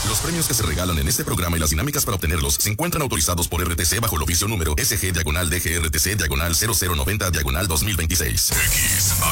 Los premios que se regalan en este programa y las dinámicas para obtenerlos se encuentran autorizados por RTC bajo el oficio número SG-DGRTC-0090-2026.